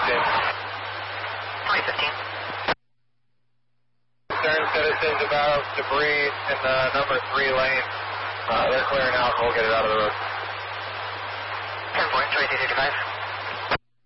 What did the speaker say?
2015. Concerned citizens about debris in the number 3 lane. They're clearing out. We'll get it out of the road. 10-4, 2355.